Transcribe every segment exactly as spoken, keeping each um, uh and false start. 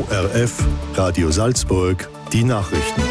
O R F, Radio Salzburg, die Nachrichten.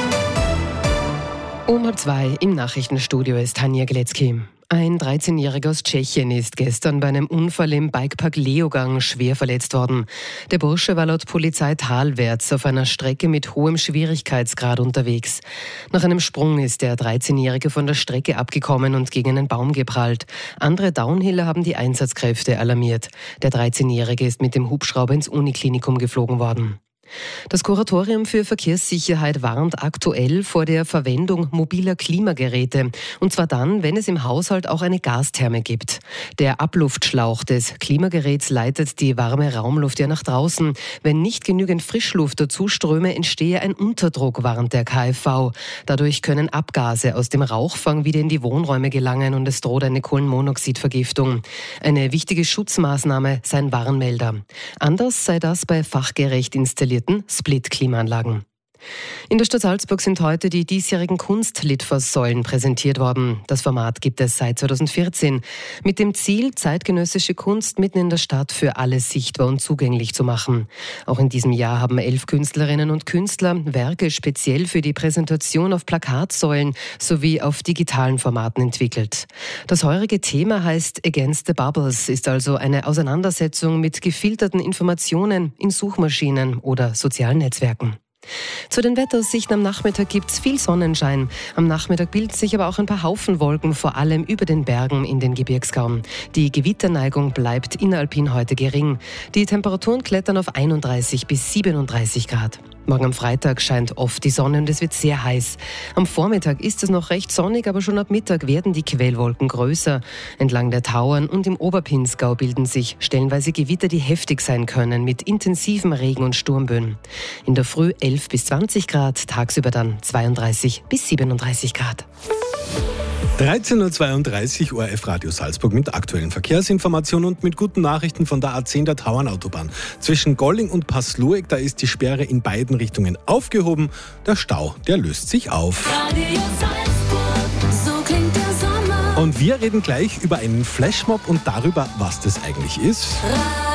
Um halb zwei im Nachrichtenstudio ist Tanja Glecki. Ein dreizehnjähriger aus Tschechien ist gestern bei einem Unfall im Bikepark Leogang schwer verletzt worden. Der Bursche war laut Polizei talwärts auf einer Strecke mit hohem Schwierigkeitsgrad unterwegs. Nach einem Sprung ist der dreizehnjährige von der Strecke abgekommen und gegen einen Baum geprallt. Andere Downhiller haben die Einsatzkräfte alarmiert. Der dreizehnjährige ist mit dem Hubschrauber ins Uniklinikum geflogen worden. Das Kuratorium für Verkehrssicherheit warnt aktuell vor der Verwendung mobiler Klimageräte. Und zwar dann, wenn es im Haushalt auch eine Gastherme gibt. Der Abluftschlauch des Klimageräts leitet die warme Raumluft ja nach draußen. Wenn nicht genügend Frischluft dazu ströme, entstehe ein Unterdruck, warnt der K f V. Dadurch können Abgase aus dem Rauchfang wieder in die Wohnräume gelangen und es droht eine Kohlenmonoxidvergiftung. Eine wichtige Schutzmaßnahme sei ein Warnmelder. Anders sei das bei fachgerecht installierten Split-Klimaanlagen. In der Stadt Salzburg sind heute die diesjährigen Kunst-Litfaßsäulen präsentiert worden. Das Format gibt es seit zweitausendvierzehn. Mit dem Ziel, zeitgenössische Kunst mitten in der Stadt für alle sichtbar und zugänglich zu machen. Auch in diesem Jahr haben elf Künstlerinnen und Künstler Werke speziell für die Präsentation auf Plakatsäulen sowie auf digitalen Formaten entwickelt. Das heurige Thema heißt Against the Bubbles, ist also eine Auseinandersetzung mit gefilterten Informationen in Suchmaschinen oder sozialen Netzwerken. Zu den Wetteraussichten am Nachmittag gibt's viel Sonnenschein. Am Nachmittag bilden sich aber auch ein paar Haufenwolken, vor allem über den Bergen in den Gebirgskauen. Die Gewitterneigung bleibt inneralpin heute gering. Die Temperaturen klettern auf einunddreißig bis siebenunddreißig Grad. Morgen am Freitag scheint oft die Sonne und es wird sehr heiß. Am Vormittag ist es noch recht sonnig, aber schon ab Mittag werden die Quellwolken größer. Entlang der Tauern und im Oberpinsgau bilden sich stellenweise Gewitter, die heftig sein können, mit intensivem Regen und Sturmböen. In der Früh elf bis zwanzig Grad, tagsüber dann zweiunddreißig bis siebenunddreißig Grad. dreizehn Uhr zweiunddreißig, O R F Radio Salzburg mit aktuellen Verkehrsinformationen und mit guten Nachrichten von der A zehn der Tauernautobahn. Zwischen Golling und Passlueck, da ist die Sperre in beiden Richtungen aufgehoben. Der Stau, der löst sich auf. Radio Salzburg, so klingt der Sommer. Und wir reden gleich über einen Flashmob und darüber, was das eigentlich ist.